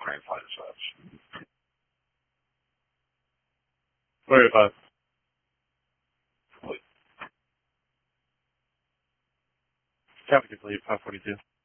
crane flight as such. Worry about Captain, can leave 542.